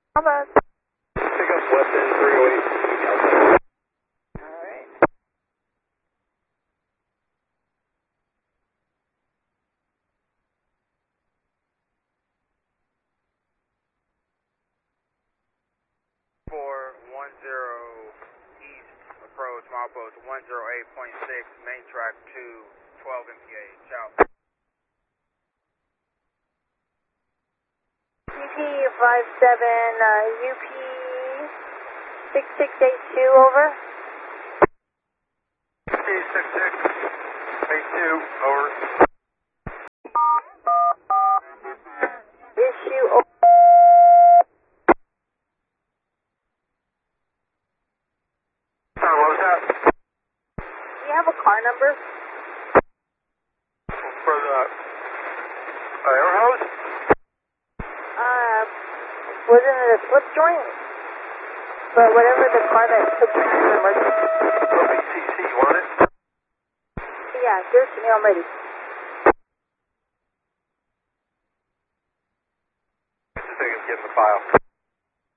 How about? Pick up West End 308. Alright. East approach, milepost 108.6, main track 2, 12 MPH, out. UP57, UP6682, over. UP6682, over. Issue over. Sorry, what was that? Do you have a car number? For the air hose? Wasn't it a slip joint? But whatever the car that took you to the emergency. OBCC, you want it? Yeah, give it to me, I'm ready. Just so you can get in the file.